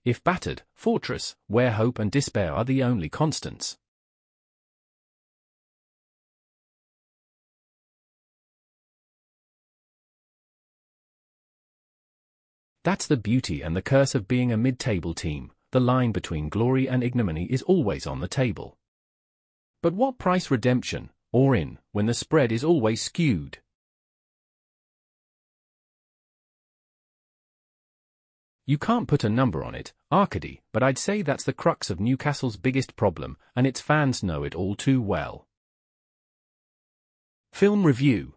If battered, fortress, where hope and despair are the only constants. That's the beauty and the curse of being a mid-table team. The line between glory and ignominy is always on the table. But what price redemption, or in, when the spread is always skewed? You can't put a number on it, Arcady, but I'd say that's the crux of Newcastle's biggest problem, and its fans know it all too well. Film Review.